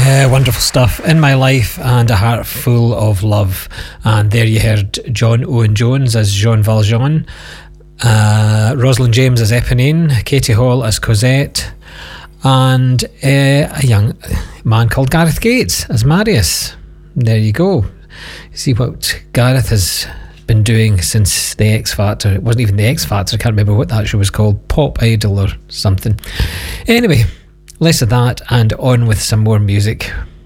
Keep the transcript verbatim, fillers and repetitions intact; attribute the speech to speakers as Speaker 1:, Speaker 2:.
Speaker 1: Uh, wonderful stuff. In My Life and A Heart Full of Love. And there you heard John Owen Jones as Jean Valjean, uh, Rosalind James as Eponine, Katie Hall as Cosette, and uh, a young man called Gareth Gates as Marius. There you go. See what Gareth has been doing since the X Factor. It wasn't even the X Factor, I can't remember what that show was called, Pop Idol or something. Anyway, less of that and on with some more music.